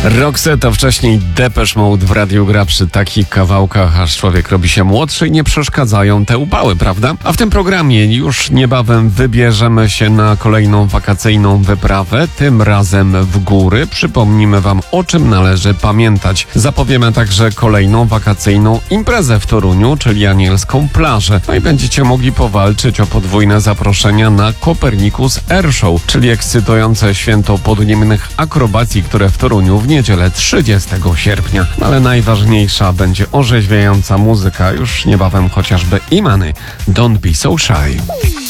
Roxette, a wcześniej Depeche Mode w radiu gra przy takich kawałkach, aż człowiek robi się młodszy i nie przeszkadzają te upały, prawda? A w tym programie już niebawem wybierzemy się na kolejną wakacyjną wyprawę, tym razem w góry. Przypomnimy wam, o czym należy pamiętać. Zapowiemy także kolejną wakacyjną imprezę w Toruniu, czyli anielską plażę. No i będziecie mogli powalczyć o podwójne zaproszenia na Copernicus Air Show, czyli ekscytujące święto podniebnych akrobacji, które w Toruniu w niedzielę 30 sierpnia. Ale najważniejsza będzie orzeźwiająca muzyka, już niebawem chociażby Imany. Don't be so shy.